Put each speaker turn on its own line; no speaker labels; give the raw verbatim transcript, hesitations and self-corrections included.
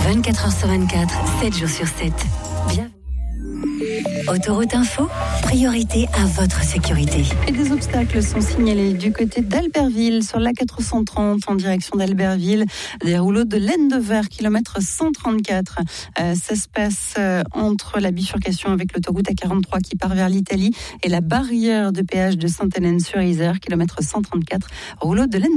vingt-quatre heures sur vingt-quatre, sept jours sur sept. Bienvenue. Autoroute Info, priorité à votre sécurité.
Et des obstacles sont signalés du côté d'Albertville sur l'A quatre cent trente en direction d'Albertville. Des rouleaux de laine de verre, kilomètre cent trente-quatre. Euh, ça se passe euh, entre la bifurcation avec l'autoroute A quarante-trois qui part vers l'Italie et la barrière de péage de Sainte-Hélène-sur-Isère, kilomètre cent trente-quatre. Rouleaux de laine